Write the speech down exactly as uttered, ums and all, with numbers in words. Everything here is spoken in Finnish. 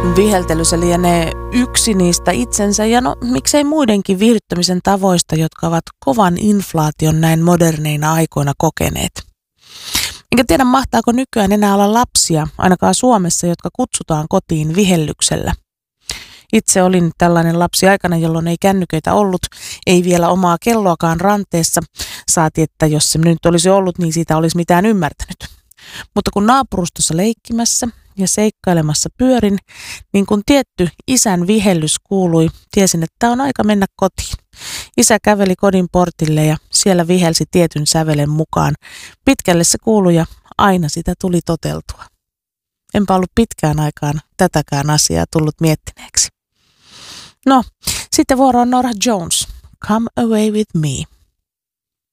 Viheltely se lienee yksi niistä itsensä ja no miksei muidenkin viihdyttämisen tavoista, jotka ovat kovan inflaation näin moderneina aikoina kokeneet. Enkä tiedä, mahtaako nykyään enää olla lapsia, ainakaan Suomessa, jotka kutsutaan kotiin vihellyksellä. Itse olin tällainen lapsi aikana, jolloin ei kännyköitä ollut, ei vielä omaa kelloakaan ranteessa. Saati, että jos se nyt olisi ollut, niin siitä olisi mitään ymmärtänyt. Mutta kun naapurustossa leikkimässä ja seikkailemassa pyörin, niin kun tietty isän vihellys kuului, tiesin, että on aika mennä kotiin. Isä käveli kodin portille ja siellä vihelsi tietyn sävelen mukaan. Pitkälle se kuului ja aina sitä tuli toteltua. Enpä ollut pitkään aikaan tätäkään asiaa tullut miettineeksi. No, sitten vuoro on Norah Jones. Come away with me.